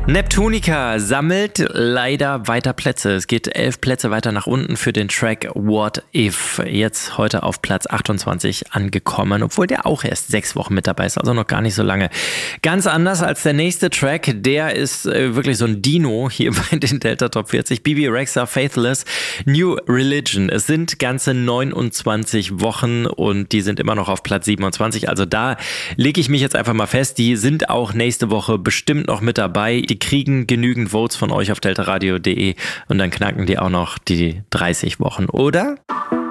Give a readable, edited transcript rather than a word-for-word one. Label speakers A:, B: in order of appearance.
A: Neptunica sammelt leider weiter Plätze. Es geht 11 Plätze weiter nach unten für den Track What If. Jetzt heute auf Platz 28 angekommen, obwohl der auch erst 6 Wochen mit dabei ist, also noch gar nicht so lange. Ganz anders als der nächste Track, der ist wirklich so ein Dino hier bei den Delta Top 40. Bebe Rexha, Faithless, New Religion. Es sind ganze 29 Wochen und die sind immer noch auf Platz 27. Also da lege ich mich jetzt einfach mal fest, die sind auch nächste Woche bestimmt noch mit dabei. Die kriegen genügend Votes von euch auf deltaradio.de und dann knacken die auch noch die 30 Wochen, oder?